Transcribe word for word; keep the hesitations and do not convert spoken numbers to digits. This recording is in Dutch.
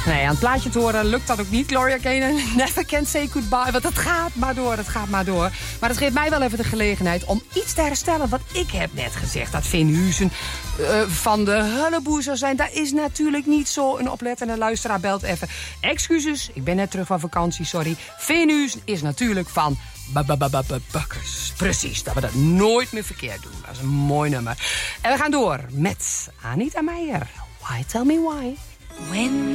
Nee, aan het plaatje te horen lukt dat ook niet. Gloria Gaynor, Never Can Say Goodbye. Want het gaat maar door, het gaat maar door. Maar dat geeft mij wel even de gelegenheid om iets te herstellen wat ik heb net gezegd. Dat Vin Huizen uh, van de Hulleboer zou zijn. Dat is natuurlijk niet zo. Een oplettende luisteraar belt even. Excuses, ik ben net terug van vakantie, sorry. Vin Huizen is natuurlijk van Bukkers. Precies, dat we dat nooit meer verkeerd doen. Dat is een mooi nummer. En we gaan door met Anita Meijer. Why Tell Me Why. When